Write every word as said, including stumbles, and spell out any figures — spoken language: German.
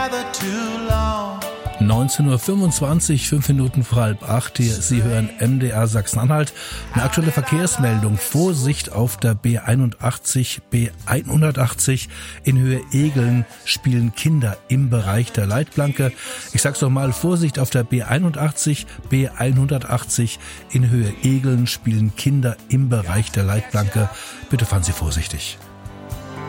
neunzehn Uhr fünfundzwanzig, fünf Minuten vor halb acht. Hier, Sie hören M D R Sachsen-Anhalt. Eine aktuelle Verkehrsmeldung. Vorsicht auf der B einundachtzig, B hundertachtzig in Höhe Egeln spielen Kinder im Bereich der Leitplanke. Ich sag's noch mal, Vorsicht auf der B einundachtzig, B hundertachtzig in Höhe Egeln spielen Kinder im Bereich der Leitplanke. Bitte fahren Sie vorsichtig.